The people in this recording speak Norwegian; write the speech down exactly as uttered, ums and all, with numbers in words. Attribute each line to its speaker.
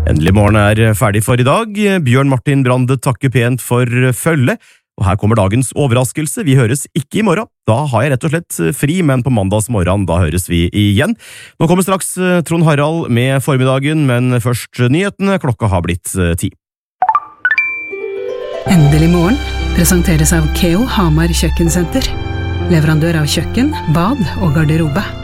Speaker 1: Endelig morgen er ferdig for i dag. Bjørn Martin Brande takker pent for følge. Og her kommer dagens overraskelse. Vi høres ikke i morgen. Da har jeg rett og slett fri, men på mandags morgen, da høres vi igjen. Nå kommer straks Trond Harald med formiddagen, men først nyhetene. Klokka har blitt ti.
Speaker 2: Endelig morgen presenteres av Keo Hamar Kjøkkensenter. Leverandør av kjøkken, bad og garderobe.